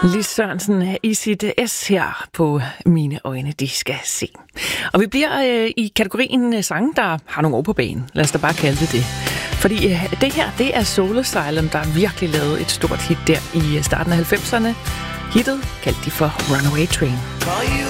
Lis Sørensen i sit S her på Mine Øjne, de skal se. Og vi bliver i kategorien sange, der har nogle år på banen. Lad os da bare kalde det det. Fordi det her, det er Soul Asylum, der virkelig lavede et stort hit der i starten af 90'erne. Hittet kaldte de for Runaway Train. Call you